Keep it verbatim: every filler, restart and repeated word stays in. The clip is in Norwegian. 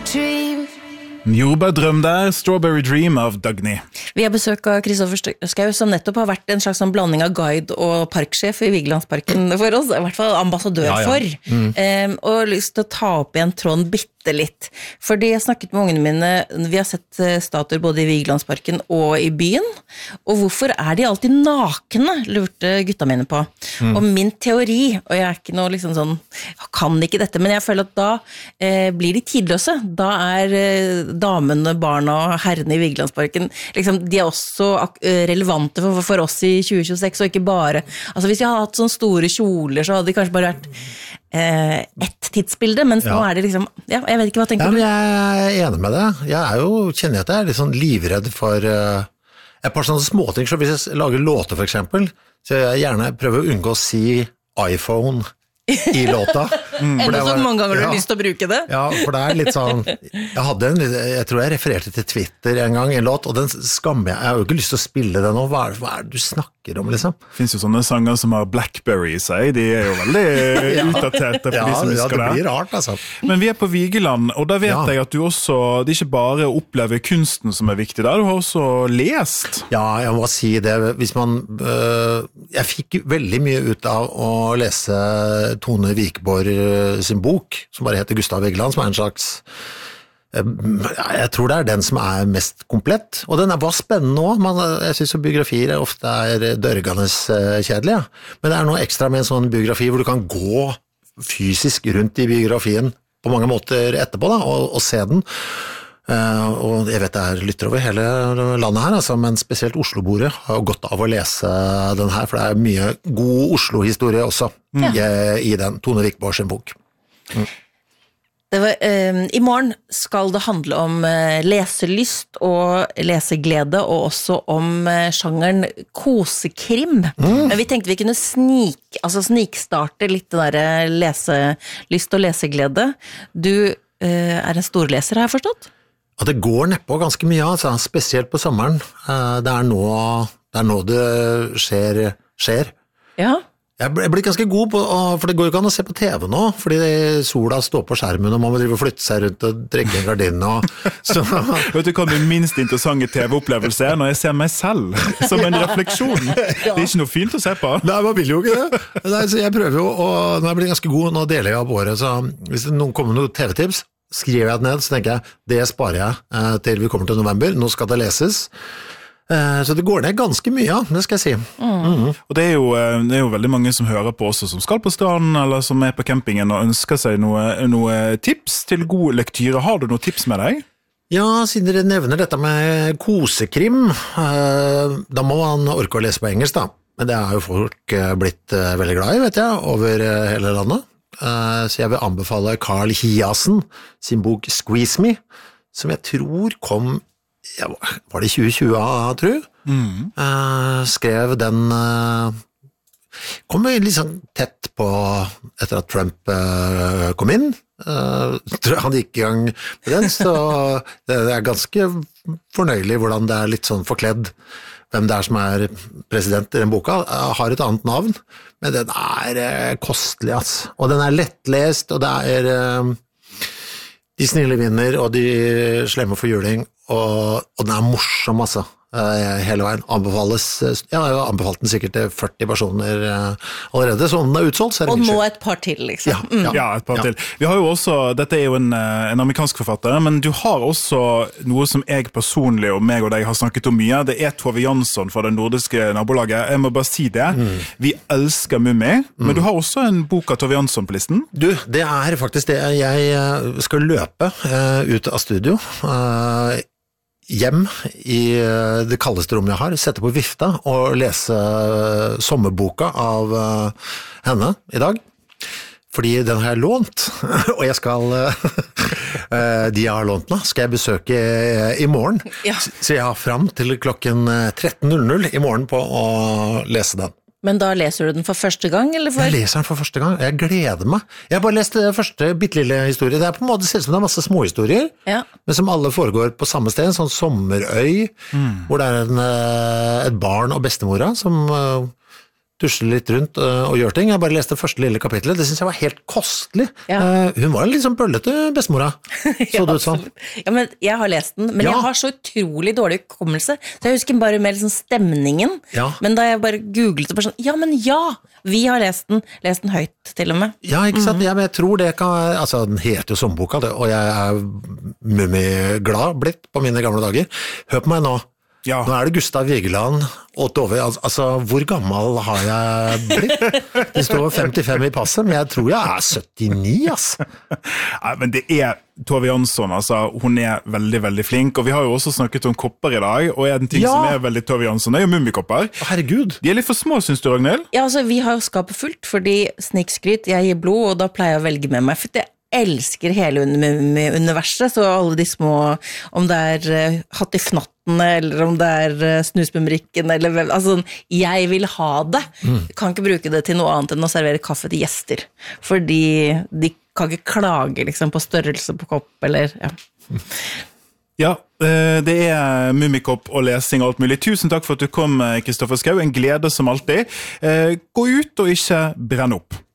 dream. Jordbærdrøm der, Strawberry Dream av Dagny. Vi har besøk av Kristoffer Schau, som nettopp har vært en slags sånn blanding av guide og parksjef i Vigelandsparken for oss, i hvert fall ambassadør ja, ja. for, mm. um, og lyst til å ta opp igjen tråden bitte litt. Fordi jeg snakket med ungene mine, vi har sett statuer både i Vigelandsparken og i byen, og hvorfor er de alltid nakne, lurte gutta mine på. Mm. Og min teori, og jeg er ikke noe liksom sånn, jeg kan ikke dette, men jeg føler at da eh, blir de tidløse. Da er eh, damene, barna og herrene i Vigelandsparken, liksom, de er også relevante for, for oss i tjue tjueseks, og ikke bare, altså hvis jeg hadde hatt sånne store kjoler, så hadde de kanskje bare vært eh, ett tidsbilde, mens ja. nå er det liksom, ja, jeg vet ikke hva tenker ja, du? Jeg er enig med det. Jeg er jo, kjenner at jeg er litt sånn livredd for uh, et par sånne småting, så hvis jeg lager låter for eksempel, så jeg gjerne prøver å unngå å si iPhone i låta. Mm. Enda så mange ganger du har ja, lyst til å bruke det. Ja, for det er litt sånn, jeg hadde en, jeg tror jeg refererte til Twitter en gang, en låt, og den skammer jeg, jeg har jo ikke lyst til å spille den nå, hva er, hva er det du snakker om liksom? Det finnes jo sånne sanger som har Blackberry i seg, de er jo veldig ja. utdaterte for ja, de som husker det. Ja, det blir rart altså. Men vi er på Vigeland, og da vet ja. jeg at du også, det er ikke bare å oppleve kunsten som er viktig der, du har også lest. Ja, jeg må si det, hvis man, øh, jeg fikk veldig mye ut av å lese Tone Vikeborg sin bok, som bare heter Gustav Vigeland, som er en slags, jeg tror det er den som er mest komplett, og den var spennende også, Man, jeg synes jo biografier ofte er dørgende kjedelige, men det er noe ekstra med en sånn biografi hvor du kan gå fysisk rundt i biografien på mange måter etterpå da, og, og se den. Uh, og jeg vet det er lytter over hele landet her, altså, men spesielt Oslo-bordet har godt av å lese den her, for det er mye god Oslo-historie også mm. i, i den Tone Vikeborg sin bok. Mm. Det var, uh, I morgen skal det handle om uh, leselyst og leseglede, og også om uh, sjangeren kosekrim. Mm. Men vi tenkte vi kunne snik, altså snikstarte litt det der leselyst og leseglede. Du uh, er en storleser, har jeg forstått? Ja, det går nedpå ganske mye, altså, spesielt på sommeren. Det er nå det, er nå det skjer, skjer. Ja. Jeg blir ganske god på, for det går jo ikke an å se på T V nå, fordi sola står på skjermen, og man må drive og flytte seg rundt og trekke en gardin. Og, så. Vet du hva min minst interessante T V-opplevelse er når jeg ser meg selv, som en refleksjon? Ja. Det er ikke noe fint å se på. Nei, man vil jo ikke det. Nei, så jeg prøver jo, og når jeg blir ganske god, nå deler jeg av året, så hvis det noen kommer noen T V-tips, skriver jeg det ned, så tenker jeg, det sparer jeg eh, til vi kommer til november, nå skal det leses. Eh, så det går ned ganske mye, ja, det skal jeg si. Mm. Mm. Og det er, jo, det er jo veldig mange som hører på også, som skal på stranden, eller som er på campingen og ønsker seg noe, noe tips til god lektyre. Har du noen tips med deg? Ja, siden dere nevner dette med kosekrim, eh, da må man orke å lese på engelsk da. Men det er jo folk blitt eh, veldig glad i, vet jeg, over eh, hele landet. Så jeg vil anbefale Carl Hiasen sin bok Squeeze Me, som jeg tror kom, ja, var det tjue tjue, tror jeg? Mm. Uh, skrev den, uh, kom litt sånn tett på etter at Trump uh, kom inn. Uh, tror jeg han gikk i gang med den, så det er ganske fornøyelig hvordan det er litt sånn forkledd hvem det er som er president i den boka, har et annet navn, men den er eh, kostelig, altså. Og den er lettlest, og det er eh, de snille vinner, og de slemme for juling, og, og den er morsom, altså. Uh, hele veien anbefales, ja, jeg har anbefalt den sikkert til førti personer uh, allerede, så om den er utsolgt, så er det og nå skyld. et par til, liksom. Ja, mm. ja, ja et par ja. til. Vi har jo også, dette er jo en, en amerikansk forfatter, men du har også noe som jeg personlig og meg og deg har snakket om mye, det er Tove Jansson fra det nordiske nabolaget, jeg må bare si det, mm. vi elsker Mummi, mm. men du har også en bok av Tove Jansson på listen. Du, det er faktisk det jeg skal løpe uh, ut av studio, uh, hjem i det kaldeste rommet jeg har, sette på vifta og lese sommerboka av henne i dag. Fordi den har jeg lånt, og jeg skal, de jeg har lånt nå, skal jeg besøke i morgen. Ja. Så jeg har frem til klokken tretten null null i morgen på å lese den. Men da leser du den for første gang, eller for? Jeg leser den for første gang, jeg gleder meg. Jeg har bare lest det første bittelille historie. Det er på en måte, ser ut som det er masse småhistorier, ja. Men som alle foregår på samme sted, en sånn sommerøy, mm. hvor det er en, et barn og bestemora som tusle litt rundt og gjøre ting. Jeg bare leste første lille kapittelet, det synes jeg var helt kostelig. Ja. Hun var en litt sånn bøllete bestemora, så det ut sånn. Ja, men jeg har lest den, men Ja. jeg har så utrolig dårlig hukommelse, så jeg husker bare mer liksom stemningen. Ja. Men da jeg bare googlet og bare sånn, ja, men ja, vi har lest den, lest den høyt til og med. Ja, ikke sant? Ja, men jeg tror det kan, altså den heter jo Sommerboka, det, og jeg er mummiglad blitt på mine gamle dager. Hør på meg nå. Ja. Nå er det Gustav Vigeland, åtte over, al- altså hvor gammel har jeg blitt? Det står femtifem i passet, men jeg tror jeg er syttini, ass. Nei, men det er Tove Jansson, altså, hun er veldig, veldig flink, og vi har jo også snakket om kopper i dag, og en ting Ja. som er veldig Tove Jansson er jo mummikopper. Å, herregud. De er litt for små, synes du, Ragnhild? Ja, altså, vi har jo skapet fullt, fordi snikskryt, jeg gir blod, og da pleier jeg å velge med meg, for jeg elsker hele uni- universet, så alle de små, om det er uh, hatt i fnatten, eller om det er uh, snusbumrikken, eller vel, altså, jeg vil ha det. Mm. Kan ikke bruke det til noe annet enn å servere kaffe til gjester, fordi de kan ikke klage liksom, på størrelse på kopp, eller, ja. Ja, eh, det er mummikopp og lesing og alt mulig. Tusen takk for at du kom, Kristoffer Schau. En glede som alltid. Eh, Gå ut og ikke brenn opp.